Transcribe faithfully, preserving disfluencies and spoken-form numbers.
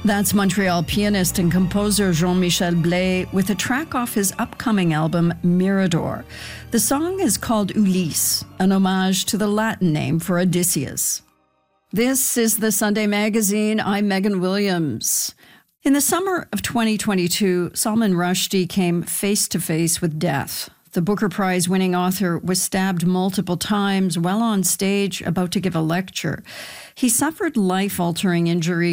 That's Montreal pianist and composer Jean-Michel Blais with a track off his upcoming album, Mirador. The song is called Ulysse, an homage to the Latin name for Odysseus. This is the Sunday Magazine. I'm Megan Williams. In the summer of twenty twenty-two, Salman Rushdie came face-to-face with death. The Booker Prize-winning author was stabbed multiple times while on stage about to give a lecture. He suffered life-altering injuries